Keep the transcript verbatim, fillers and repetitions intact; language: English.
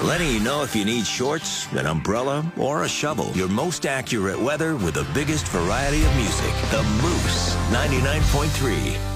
letting you know if you need shorts, an umbrella, or a shovel. Your most accurate weather with the biggest variety of music. The Moose ninety-nine point three.